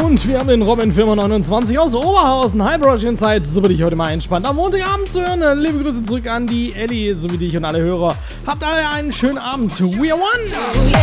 Und wir haben den Robin Firma 29 aus Oberhausen. Hi Broschen Zeit, so bin ich heute mal entspannt am Montagabend zu hören. Liebe Grüße zurück an die Ellie sowie dich und alle Hörer. Habt alle einen schönen Abend. We are one!